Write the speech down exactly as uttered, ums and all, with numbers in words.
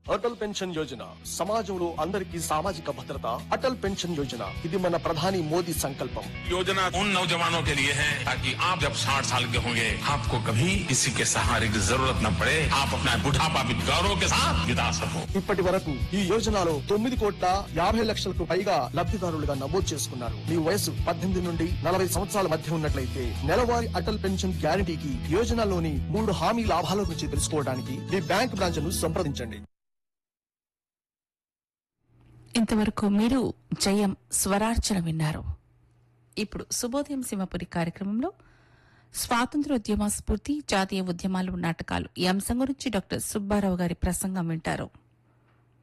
Atal pension Yojana సమాజంలో అందరికీ సామాజిక భద్రత. అటల్ పెన్షన్ యోజన ఇది మన ప్రధాని మోదీ సంకల్పం. योजना उन नौजवानों के लिए है ताकि आप जब साठ साल के होंगे आपको कभी किसी के सहारे की जरूरत न पड़े, आप अपना बुढ़ापा भी गौरव के साथ बिता सको. ఇప్పటి వరకు ఈ యోజనలో తొమ్మిది కోట్ల యాభై లక్షలకు పైగా లబ్ధిదారులుగా నమోదు చేసుకున్నారు. మీ వయసు పద్దెనిమిది నుండి నలభై సంవత్సరాల మధ్య ఉన్నట్లయితే నెలవారీ అటల్ పెన్షన్ గ్యారంటీకి యోజనలోని మూడు హామీ లాభాల గురించి తెలుసుకోవడానికి మీ బ్యాంక్ బ్రాంచ్ ను సంప్రదించండి. ఇంతవరకు మీరు జయం స్వరార్చన విన్నారు. ఇప్పుడు శుభోదయం సింహపురి కార్యక్రమంలో స్వాతంత్ర్యోద్యమ స్ఫూర్తి, జాతీయ ఉద్యమాలు, నాటకాలు ఈ అంశం గురించి డాక్టర్ సుబ్బారావు గారి ప్రసంగం వింటారు.